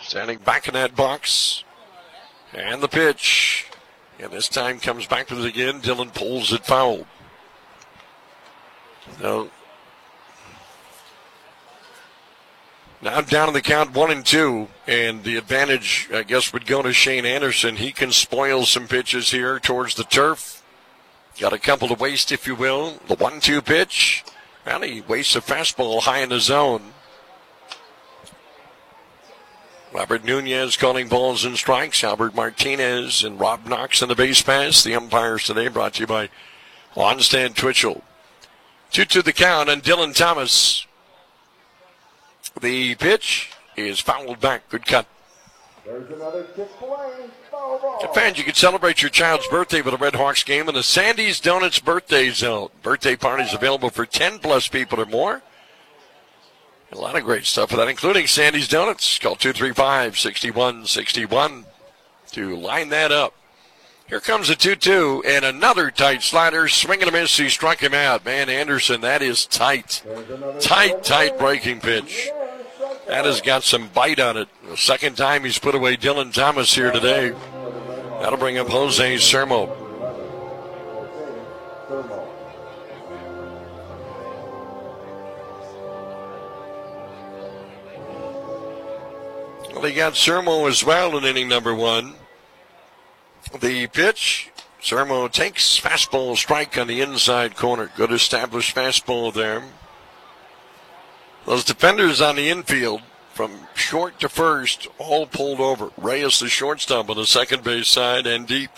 Standing back in that box. And the pitch. And this time comes back with it again. Dylan pulls it foul. So now down to the count 1-2. And the advantage, I guess, would go to Shane Anderson. He can spoil some pitches here towards the turf. Got a couple to waste, if you will. The 1-2 pitch. And he wastes a fastball high in the zone. Robert Nunez calling balls and strikes. Albert Martinez and Rob Knox on the base pass. The umpires today brought to you by Lonstan Twitchell. 2-2 the count on Dylan Thomas. The pitch is fouled back. Good cut. There's another kick play. Foul ball. Fans, you can celebrate your child's birthday with a Red Hawks game in the Sandy's Donuts Birthday Zone. Birthday parties available for 10-plus people or more. A lot of great stuff for that, including Sandy's Donuts. Call 235-6161 to line that up. Here comes a 2-2 and another tight slider. Swing and a miss. He struck him out. Man, Anderson, that is tight. Tight breaking pitch. That has got some bite on it. The second time he's put away Dylan Thomas here today. That'll bring up Jose Sermo. Well, he got Sermo as well in inning number one. The pitch, Sermo takes fastball strike on the inside corner. Good established fastball there. Those defenders on the infield from short to first all pulled over. Reyes the shortstop on the second base side and deep.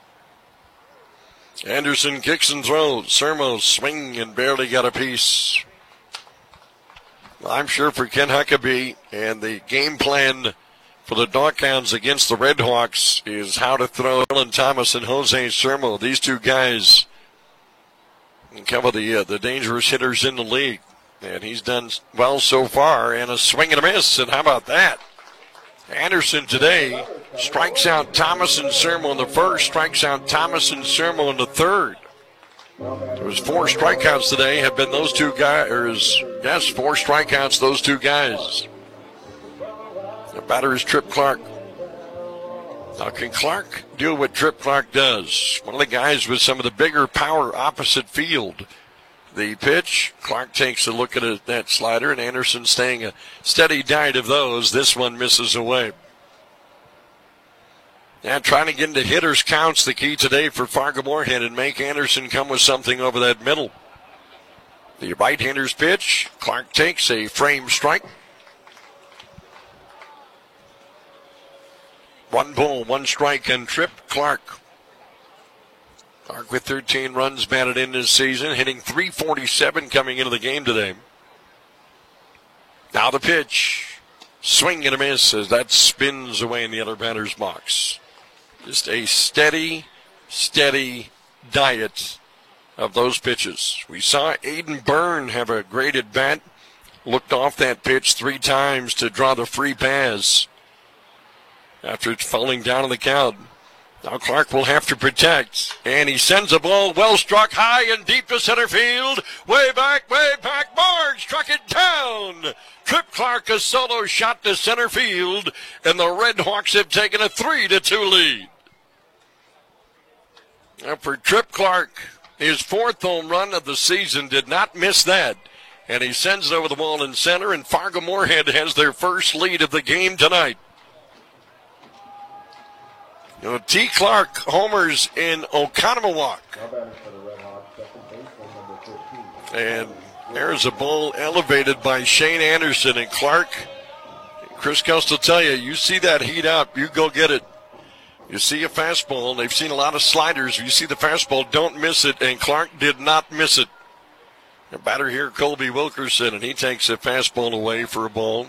Anderson kicks and throws. Sermo swing and barely got a piece. I'm sure for Ken Huckabee and the game plan for the Doghounds against the Red Hawks is how to throw Dylan Thomas and Jose Sermo. These two guys can cover the dangerous hitters in the league. And he's done well so far. And a swing and a miss. And how about that? Anderson today strikes out Thomas and Sermo in the first, strikes out Thomas and Sermo in the third. There was 4 strikeouts today, have been those two guys, 4 strikeouts, those two guys. The batter is Trip Clark. Now, can Clark do what Trip Clark does? One of the guys with some of the bigger power opposite field. The pitch, Clark takes a look at that slider, and Anderson staying a steady diet of those. This one misses away. Yeah, trying to get into hitters counts the key today for Fargo-Moorhead and make Anderson come with something over that middle. The right-hander's pitch. Clark takes a frame strike. 1 ball, 1 strike, and Trip Clark. Clark with 13 runs batted in this season, hitting .347 coming into the game today. Now the pitch. Swing and a miss as that spins away in the other batter's box. Just a steady diet of those pitches. We saw Aiden Byrne have a great at-bat. Looked off that pitch 3 times to draw the free pass after it's falling down on the count. Now Clark will have to protect. And he sends a ball well struck high and deep to center field. Way back. Barnes struck it down. Trip Clark a solo shot to center field. And the Red Hawks have taken a 3-2 lead. Now for Trip Clark, his 4th home run of the season, did not miss that. And he sends it over the wall in center. And Fargo-Moorhead has their first lead of the game tonight. T. Clark homers in Oconomowoc. And there's a ball elevated by Shane Anderson. And Clark, Chris Costa will tell you, you see that heat up, you go get it. You see a fastball, they've seen a lot of sliders. You see the fastball, don't miss it. And Clark did not miss it. The batter here, Colby Wilkerson, and he takes a fastball away for a ball.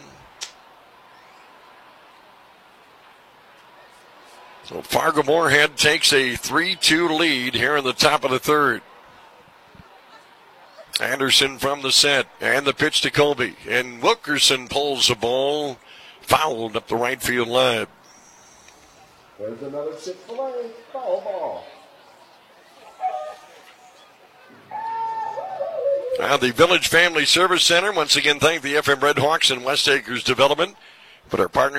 So Fargo-Moorhead takes a 3-2 lead here in the top of the third. Anderson from the set, and the pitch to Colby. And Wilkerson pulls the ball, fouled up the right field line. There's another Chick-fil-A foul ball. Now the Village Family Service Center once again thank the FM Red Hawks and West Acres Development for their partnership.